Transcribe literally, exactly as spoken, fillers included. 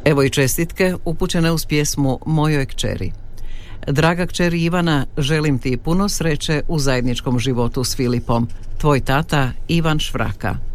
Evo i čestitke upućene uz pjesmu Mojoj kćeri. Draga kćeri Ivana, želim ti puno sreće u zajedničkom životu s Filipom. Tvoj tata Ivan Švraka.